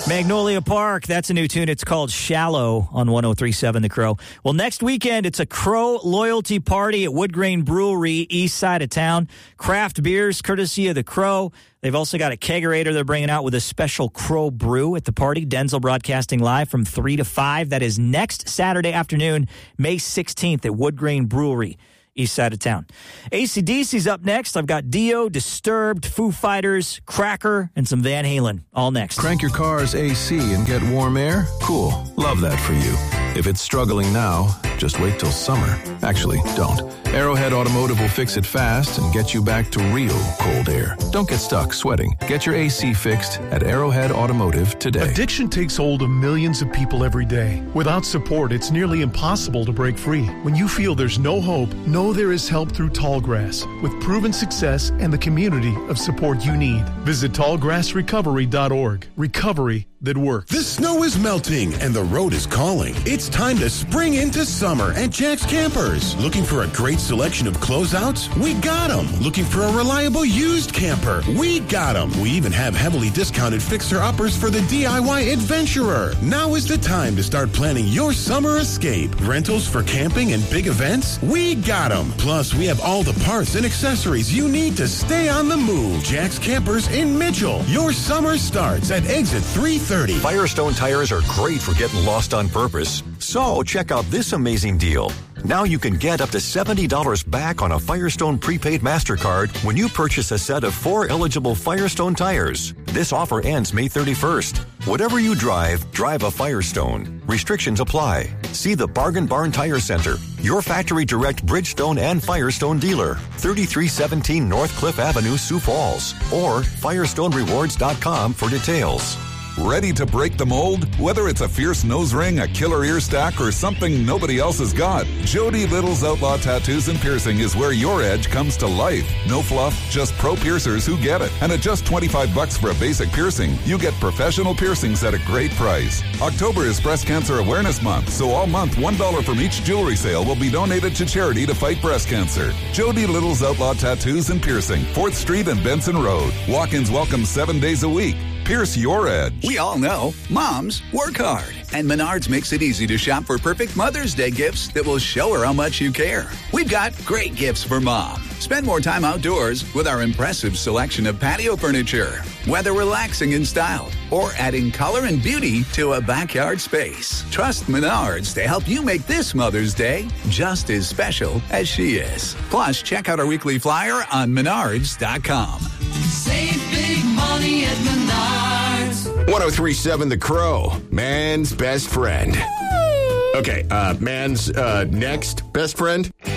Magnolia Park, that's a new tune. It's called Shallow on 103.7 The Crow. Well, next weekend, it's a Crow loyalty party at Wood Grain Brewery, east side of town. Craft beers, courtesy of The Crow. They've also got a kegerator they're bringing out with a special Crow brew at the party. Denzel broadcasting live from 3 to 5. That is next Saturday afternoon, May 16th at Wood Grain Brewery, east side of town. AC/DC's up next. I've got Dio, Disturbed, Foo Fighters, Cracker, and some Van Halen. All next. Crank your car's AC and get warm air? Cool. Love that for you. If it's struggling now, just wait till summer. Actually, don't. Arrowhead Automotive will fix it fast and get you back to real cold air. Don't get stuck sweating. Get your AC fixed at Arrowhead Automotive today. Addiction takes hold of millions of people every day. Without support, it's nearly impossible to break free. When you feel there's no hope, know there is help through Tallgrass, with proven success and the community of support you need. Visit tallgrassrecovery.org. Recovery that works. The snow is melting and the road is calling. It's time to spring into summer at Jack's Campers. Looking for a great selection of closeouts? We got them. Looking for a reliable used camper? We got them. We even have heavily discounted fixer-uppers for the DIY adventurer. Now is the time to start planning your summer escape. Rentals for camping and big events? We got them. Plus, we have all the parts and accessories you need to stay on the move. Jack's Campers in Mitchell. Your summer starts at exit 330. Firestone tires are great for getting lost on purpose. So check out this amazing deal. Now you can get up to $70 back on a Firestone prepaid MasterCard when you purchase a set of 4 eligible Firestone tires. This offer ends May 31st. Whatever you drive, drive a Firestone. Restrictions apply. See the Bargain Barn Tire Center, your factory direct Bridgestone and Firestone dealer, 3317 North Cliff Avenue, Sioux Falls, or FirestoneRewards.com for details. Ready to break the mold? Whether it's a fierce nose ring, a killer ear stack, or something nobody else has got, Jody Little's Outlaw Tattoos and Piercing is where your edge comes to life. No fluff, just pro piercers who get it. And at just $25 for a basic piercing, you get professional piercings at a great price. October is Breast Cancer Awareness Month, so all month $1 from each jewelry sale will be donated to charity to fight breast cancer. Jody Little's Outlaw Tattoos and Piercing, 4th Street and Benson Road. Walk-ins welcome 7 days a week. Pierce your edge. We all know moms work hard, and Menards makes it easy to shop for perfect Mother's Day gifts that will show her how much you care. We've got great gifts for mom. Spend more time outdoors with our impressive selection of patio furniture, whether relaxing in style or adding color and beauty to a backyard space. Trust Menards to help you make this Mother's Day just as special as she is. Plus, check out our weekly flyer on Menards.com. Save big money at Menards. 103.7 The Crow, man's best friend. Okay, man's next best friend.